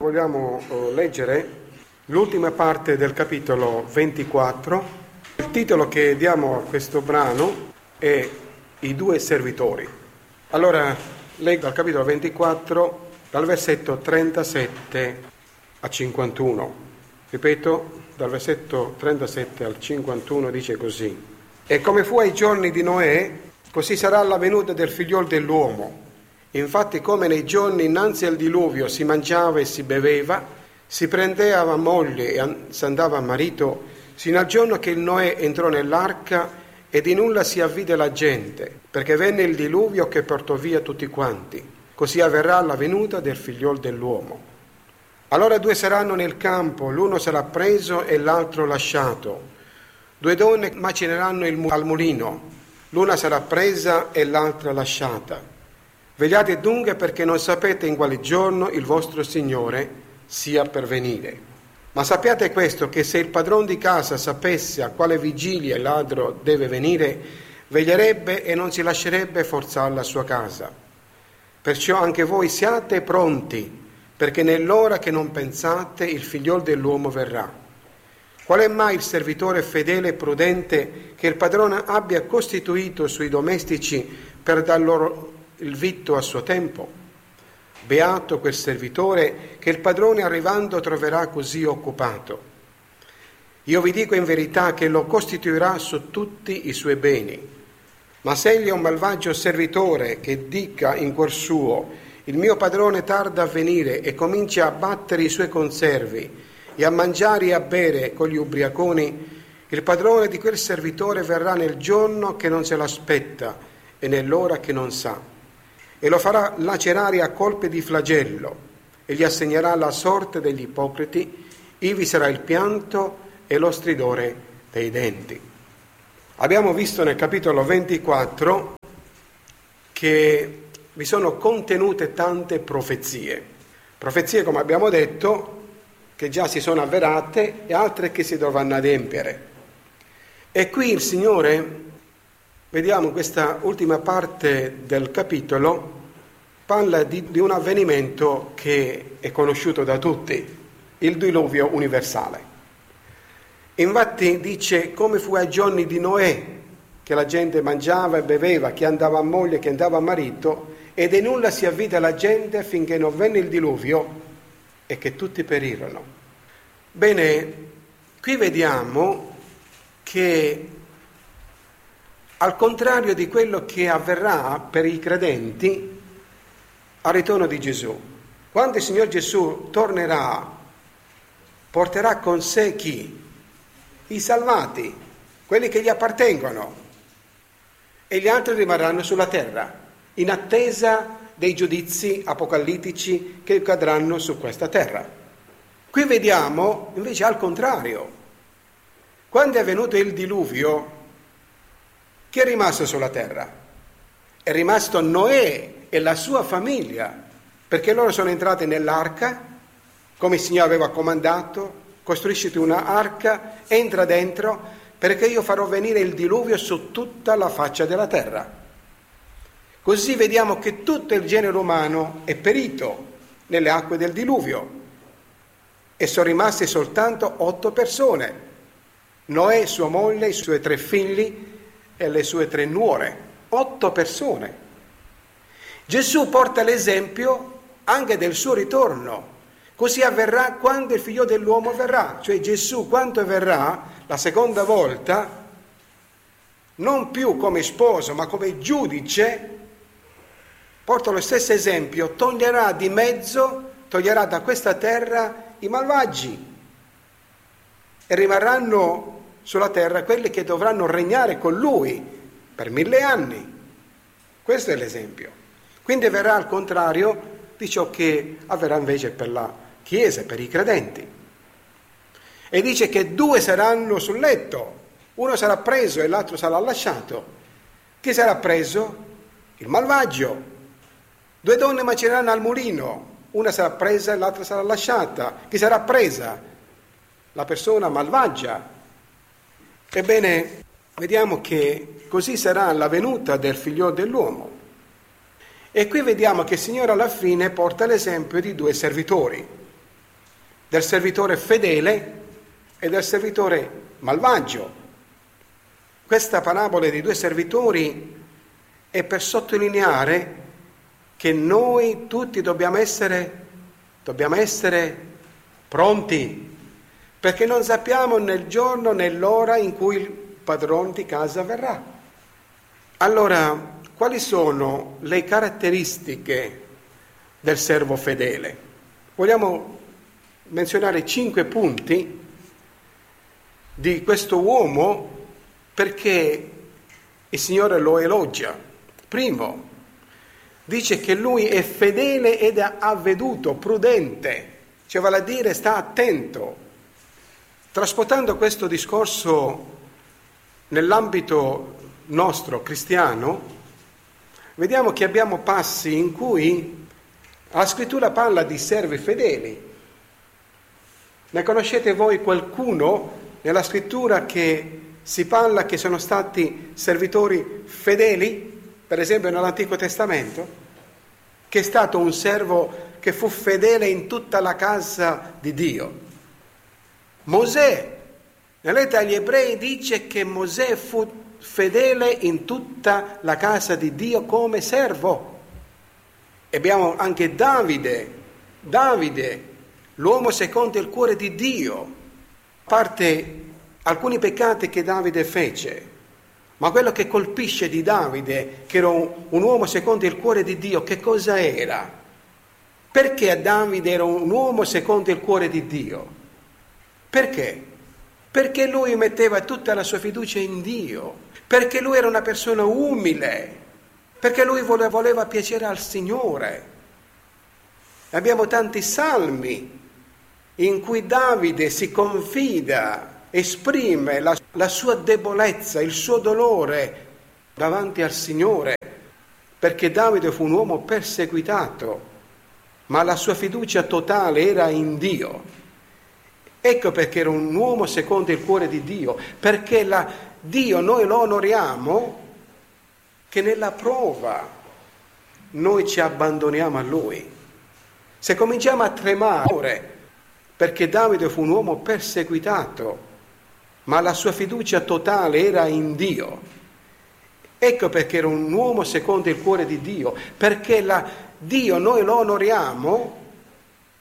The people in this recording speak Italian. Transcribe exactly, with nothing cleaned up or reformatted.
Vogliamo leggere l'ultima parte del capitolo ventiquattro. Il titolo che diamo a questo brano è I due servitori. Allora, leggo al capitolo ventiquattro, dal versetto trentasette a cinquantuno. Ripeto, dal versetto trentasette al cinquantuno dice così: E come fu ai giorni di Noè, così sarà la venuta del figliol dell'uomo. Infatti, come nei giorni innanzi al diluvio si mangiava e si beveva, si prendeva moglie e si andava a marito, sino al giorno che il Noè entrò nell'arca e di nulla si avvide la gente, perché venne il diluvio che portò via tutti quanti. Così avverrà la venuta del figliol dell'uomo. Allora due saranno nel campo, l'uno sarà preso e l'altro lasciato. Due donne macineranno il mu- al mulino, l'una sarà presa e l'altra lasciata. Vegliate dunque, perché non sapete in quale giorno il vostro Signore sia per venire. Ma sappiate questo, che se il padron di casa sapesse a quale vigilia il ladro deve venire, veglierebbe e non si lascerebbe forzare la sua casa. Perciò anche voi siate pronti, perché nell'ora che non pensate il figliol dell'uomo verrà. Qual è mai il servitore fedele e prudente che il padrone abbia costituito sui domestici per dar loro il vitto a suo tempo? Beato quel servitore che il padrone arrivando troverà così occupato. Io vi dico in verità che lo costituirà su tutti i suoi beni. Ma se egli è un malvagio servitore che dica in cuor suo: il mio padrone tarda a venire, e comincia a battere i suoi conservi e a mangiare e a bere con gli ubriaconi, il padrone di quel servitore verrà nel giorno che non se l'aspetta e nell'ora che non sa, e lo farà lacerare a colpi di flagello, e gli assegnerà la sorte degli ipocriti. Ivi sarà il pianto e lo stridore dei denti. Abbiamo visto nel capitolo ventiquattro che vi sono contenute tante profezie. Profezie, come abbiamo detto, che già si sono avverate e altre che si dovranno adempiere. E qui il Signore, vediamo in questa ultima parte del capitolo, parla di, di un avvenimento che è conosciuto da tutti, il diluvio universale. Infatti dice: come fu ai giorni di Noè, che la gente mangiava e beveva, che andava a moglie, che andava a marito, e di nulla si avvide la gente finché non venne il diluvio e che tutti perirono. Bene, qui vediamo che al contrario di quello che avverrà per i credenti al ritorno di Gesù, quando il Signor Gesù tornerà, porterà con sé chi? I salvati, quelli che gli appartengono, e gli altri rimarranno sulla terra, in attesa dei giudizi apocalittici che cadranno su questa terra. Qui vediamo invece al contrario. Quando è venuto il diluvio, chi è rimasto sulla terra? È rimasto Noè e la sua famiglia, perché loro sono entrati nell'arca, come il Signore aveva comandato: costruisciti una arca, entra dentro, perché io farò venire il diluvio su tutta la faccia della terra. Così vediamo che tutto il genere umano è perito nelle acque del diluvio e sono rimasti soltanto otto persone: Noè, sua moglie, i suoi tre figli e le sue tre nuore. Otto persone. Gesù porta l'esempio anche del suo ritorno. Così avverrà quando il figlio dell'uomo verrà, cioè Gesù quando verrà la seconda volta, non più come sposo ma come giudice, porta lo stesso esempio: toglierà di mezzo, toglierà da questa terra i malvagi e rimarranno sulla terra quelli che dovranno regnare con lui per mille anni. Questo è l'esempio. Quindi verrà al contrario di ciò che avverrà invece per la Chiesa, per i credenti. E dice che due saranno sul letto, uno sarà preso e l'altro sarà lasciato. Chi sarà preso? Il malvagio. Due donne macineranno al mulino, una sarà presa e l'altra sarà lasciata. Chi sarà presa? La persona malvagia. Ebbene, vediamo che così sarà la venuta del figlio dell'uomo. E qui vediamo che il Signore alla fine porta l'esempio di due servitori. del servitore fedele e del servitore malvagio. Questa parabola di due servitori è per sottolineare che noi tutti dobbiamo essere, dobbiamo essere pronti, perché non sappiamo nel giorno né l'ora in cui il padrone di casa verrà. Allora, quali sono le caratteristiche del servo fedele? Vogliamo menzionare cinque punti di questo uomo perché il Signore lo elogia. Primo, dice che lui è fedele ed è avveduto, prudente, cioè vale a dire sta attento. Trasportando questo discorso nell'ambito nostro cristiano, vediamo che abbiamo passi in cui la scrittura parla di servi fedeli. Ne conoscete voi qualcuno nella scrittura che si parla che sono stati servitori fedeli, per esempio nell'Antico Testamento, che è stato un servo che fu fedele in tutta la casa di Dio? Mosè, nella lettera agli Ebrei dice che Mosè fu fedele in tutta la casa di Dio come servo. E abbiamo anche Davide, Davide, l'uomo secondo il cuore di Dio, a parte alcuni peccati che Davide fece, ma quello che colpisce di Davide, che era un, un uomo secondo il cuore di Dio, che cosa era? Perché Davide era un uomo secondo il cuore di Dio? Perché? Perché lui metteva tutta la sua fiducia in Dio, perché lui era una persona umile, perché lui voleva, voleva piacere al Signore. Abbiamo tanti salmi in cui Davide si confida, esprime la, la sua debolezza, il suo dolore davanti al Signore, perché Davide fu un uomo perseguitato, ma la sua fiducia totale era in Dio. Ecco perché era un uomo secondo il cuore di Dio, perché la, Dio noi lo onoriamo che nella prova noi ci abbandoniamo a Lui. Se cominciamo a tremare, perché Davide fu un uomo perseguitato, ma la sua fiducia totale era in Dio. Ecco perché era un uomo secondo il cuore di Dio, perché la, Dio noi lo onoriamo